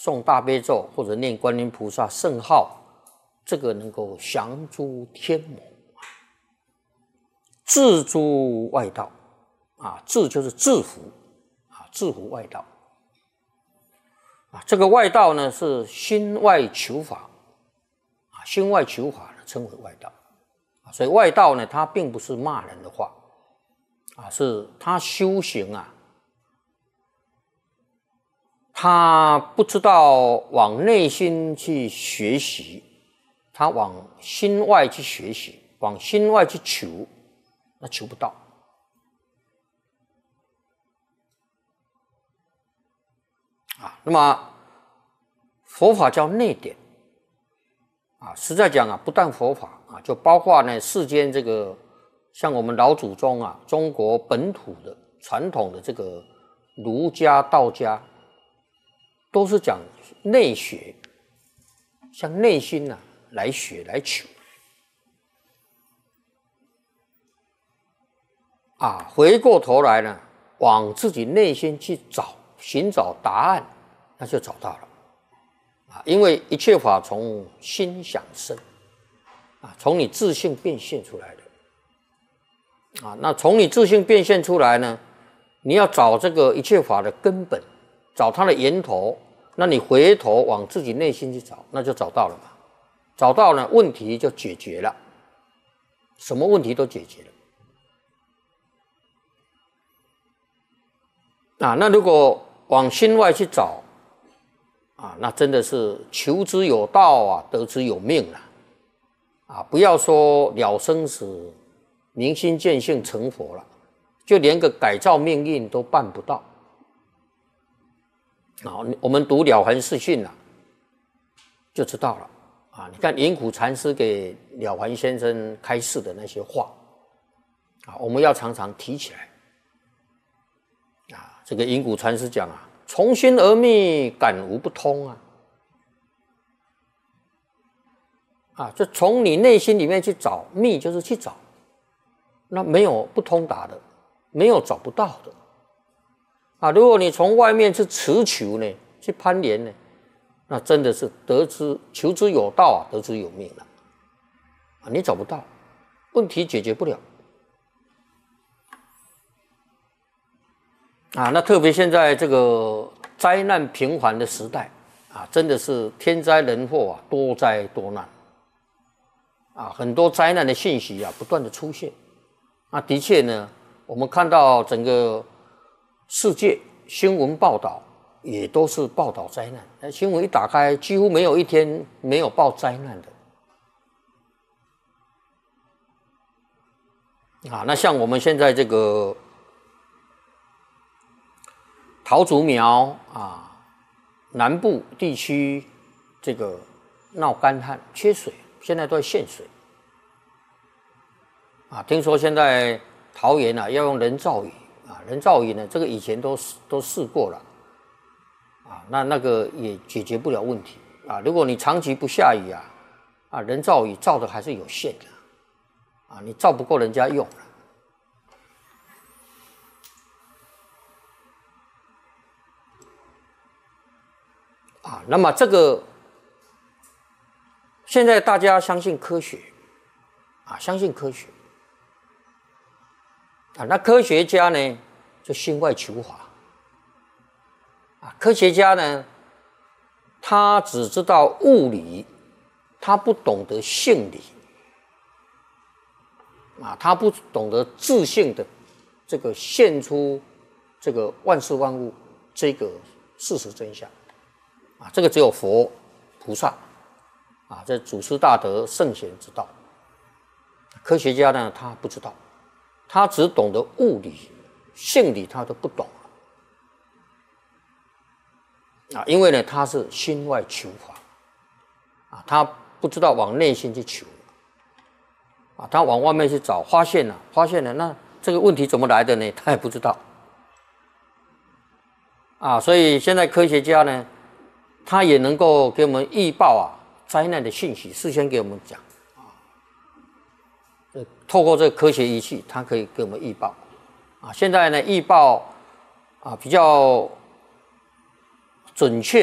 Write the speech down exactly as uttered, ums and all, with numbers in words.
诵大悲咒或者念观音菩萨圣号，这个能够降诸天魔，制诸外道啊，制就是制服啊，制服外道啊。这个外道呢是心外求法啊，心外求法呢称为外道啊。所以外道呢，它并不是骂人的话啊，是他修行啊。他不知道往内心去学习，他往心外去学习，往心外去求，那求不到啊。那么佛法叫内典啊，实在讲啊，不但佛法啊，就包括呢世间这个像我们老祖宗啊，中国本土的传统的这个儒家、道家。都是讲内学，向内心啊来学来求啊，回过头来呢，往自己内心去找，寻找答案，那就找到了啊。因为一切法从心想生啊，从你自性变现出来的啊。那从你自性变现出来呢，你要找这个一切法的根本，找它的源头。那你回头往自己内心去找，那就找到了嘛。找到了，问题就解决了，什么问题都解决了。啊，那如果往心外去找，啊，那真的是求之有道啊，得之有命啊。啊，不要说了生死、明心见性成佛了，就连个改造命运都办不到。啊，我们读《了凡四训》啊，就知道了啊。你看云谷禅师给了凡先生开示的那些话啊，我们要常常提起来啊。这个云谷禅师讲啊，从心而觅，感无不通啊。啊，就从你内心里面去找，觅就是去找，那没有不通达的，没有找不到的。啊，如果你从外面去持求呢，去攀岩呢，那真的是得之求之有道啊，得之有命了啊，你找不到，问题解决不了啊。那特别现在这个灾难频繁的时代啊，真的是天灾人祸啊，多灾多难啊，很多灾难的信息啊不断的出现啊。的确呢，我们看到整个世界新闻报道也都是报道灾难，那新闻一打开，几乎没有一天没有报灾难的啊。那像我们现在这个桃竹苗啊，南部地区这个闹干旱缺水，现在都在限水啊。听说现在桃园啊要用人造雨啊，人造雨呢，这个以前都都试过了啊，那那个也解决不了问题啊。如果你长期不下雨啊，啊，人造雨造的还是有限的啊，你造不够人家用了啊。那么这个现在大家相信科学啊，相信科学。啊，那科学家呢，就心外求法啊。科学家呢，他只知道物理，他不懂得性理啊，他不懂得自性的这个现出这个万事万物这个事实真相啊。这个只有佛菩萨啊，这祖师大德圣贤知道。科学家呢，他不知道。他只懂得物理、性理，他都不懂啊。因为呢，他是心外求法啊，他不知道往内心去求啊，他往外面去找，发现了，发现了，那这个问题怎么来的呢？他也不知道啊。所以现在科学家呢，他也能够给我们预报啊灾难的信息，事先给我们讲。透过这个科学仪器，它可以给我们预报啊。现在呢，预报啊比较准确。